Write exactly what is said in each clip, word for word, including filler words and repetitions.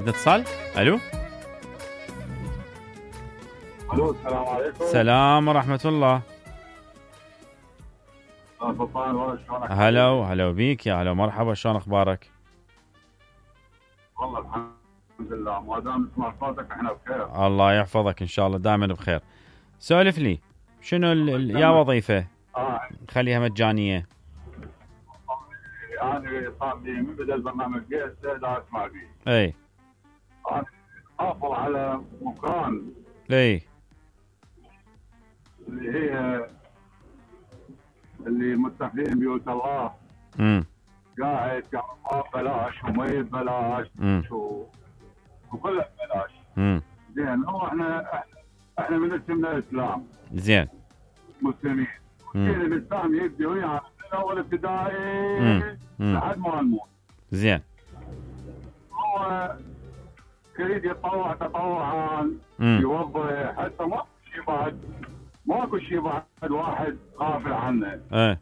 عندنا اتصال. الو الو السلام عليكم. السلام ورحمة الله. هلا وهلا بيك يا هلا مرحبا، شلون اخبارك؟ والله الحمد لله، ما دام نسمع صوتك احنا بخير. الله يحفظك ان شاء الله دائما بخير. سولف لي شنو ال... ال... يا وظيفة اه خليها مجانية. انا صار لي من بدا البرنامج جيت لا اسمع فيه. اي انا احافظ على مكان اي اللي هي اللي متخذين بيوت الله، امم قاعد كهرباء بلاش ومي ببلاش امم و... وكله ببلاش. امم زين هو احنا احنا من اسمنا الاسلام زين. مسلمين. مم. دين الاسلام يبدي ويانا من اول ابتدائي مم. مم. لحد ما نموت. زين. هو يريد يتطوع تطوعا مم. يوظف، حتى ماكو شيء بعد ماكو شيء بعد واحد غافل عنه. ايه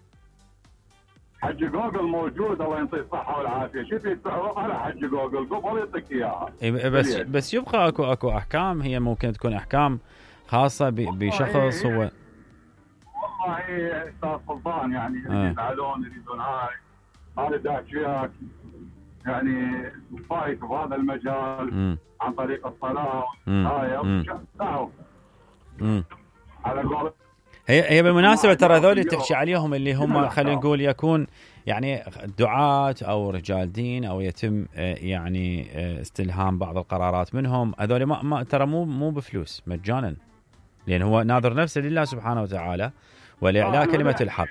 حج جوجل موجود، الله يعطيه الصحه والعافيه، شوف يتعرف على حج جوجل قبل يعطيك اياها. إيه بس بس يبقى اكو اكو احكام، هي ممكن تكون احكام خاصة ب... بشخص هو. والله استاذ سلطان يعني يزعلون يريدون هاي هذا داعش وياك يعني فايت بهذا المجال مم. عن طريق الصلاه مم. هاي مم. تعرف مم. على قول هي هي بالمناسبة ترى هذول تحكي عليهم اللي هم خلينا نقول يكون يعني دعاة او رجال دين او يتم يعني استلهام بعض القرارات منهم، هذول ما, ما ترى مو مو بفلوس مجانا، لان هو ناظر نفسه لله سبحانه وتعالى ولاعلاء كلمة الحق.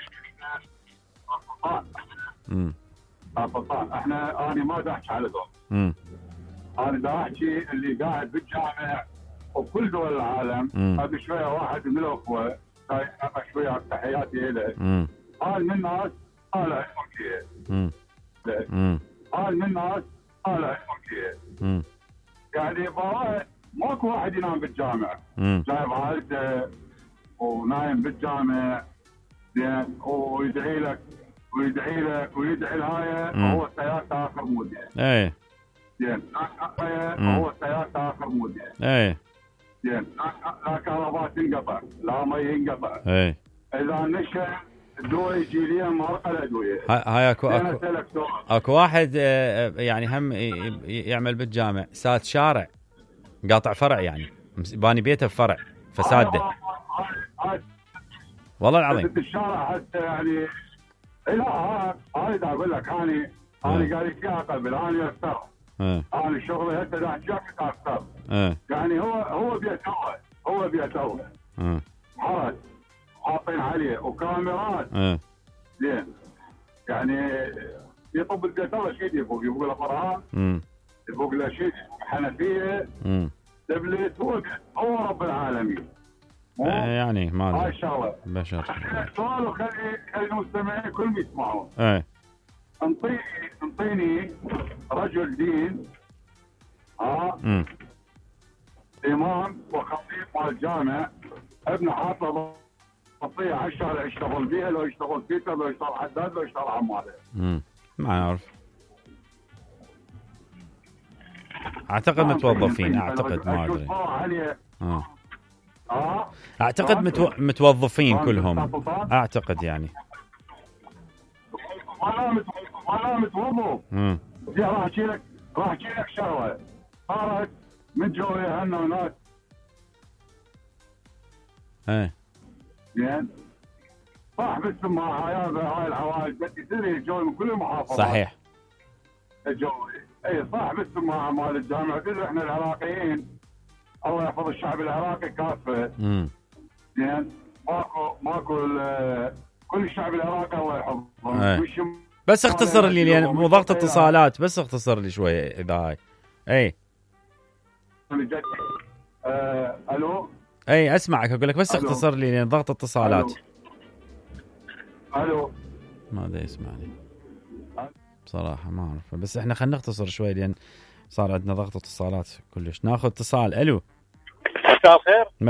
امم سلطان احنا انا ما دا احكي على دول، امم انا دا احكي اللي قاعد بالجامع وكل دول العالم. هذا شويه واحد من الاخوه ناقش وياك، تحياتي له. امم قال من الناس قال تركيا. امم امم قال من الناس قال تركيا. امم يعني بابا ماكو واحد ينام بالجامع امم جايب عائلته ونايم بالجامع زين ويدعي لك ويدعي لك ويدعي لهاي وهو سيارته اخر مود يعني. ايه زين وهو سيارته اخر مود يعني. ايه زين لا كهرباء تنقطع لا مي ينقطع. ايه اذا نشا الدواء يجي لي مرقه الادويه. هاي اكو اكو اكو واحد يعني هم يعمل بالجامع ساد شارع قاطع فرع، يعني باني بيته بفرع فساده والله العظيم. الشارع حتى يعني لا هاي اقول لك انا انا قال لك يا قبل انا افتر انا شغلي هسه دا احكي افتر. يعني هو هو بيتوه هو بيتوه حرس حاطين عليه وكاميرات. زين يعني يطب البيت الله شيء يفوق يفوق له فرعان يفوق له شيء حنفيه تبلت. هو هو رب العالمين يعني ما هاي الشغله بشر. سؤال وخلي خلي المستمعين كلهم يسمعون. ايه انطيني انطيني رجل دين ها امم امام وخطيب مال الجامع ابن حاطه بطيء على الشارع يشتغل بيها، لو يشتغل فيتا لو يشتغل حداد لو يشتغل عماله. امم ما اعرف، اعتقد متوظفين اعتقد ما ادري. اه اه اعتقد متو... متوظفين كلهم اعتقد يعني. والله والله متوظف. امم راح احكي لك راح احكي لك شغله صارت من جوي هنا وناس. ايه زين صاحب السماعه هاي هاي العوائل بدي تدري جوي من كل المحافظات. صحيح الجوي اي صاحب السماعه مال الجامعه تدري احنا العراقيين الله يحفظ الشعب العراقي كافه. امم زين ماكو ماكو كل الشعب العراقي الله يحفظه. بس اختصر لي لان مو ضغط اتصالات، بس اختصر لي شويه اذا هاي. اي آه، الو اي اسمعك اقول لك بس ألو. اختصر لي لان ضغط اتصالات. الو, ألو. ما ادري يسمعني بصراحه ما اعرف، بس احنا خلينا نختصر شوي لان صار عندنا ضغط اتصالات كلش. ناخذ اتصال. الو مساء الخير.